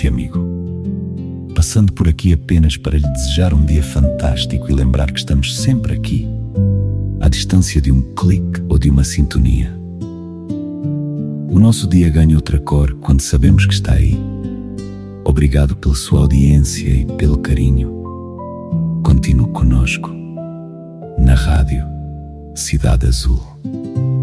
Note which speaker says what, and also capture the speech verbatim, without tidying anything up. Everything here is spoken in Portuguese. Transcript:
Speaker 1: noite, amigo. Passando por aqui apenas para lhe desejar um dia fantástico e lembrar que estamos sempre aqui, à distância de um clique ou de uma sintonia. O nosso dia ganha outra cor quando sabemos que está aí. Obrigado pela sua audiência e pelo carinho. Continue conosco na rádio Cidade Azul.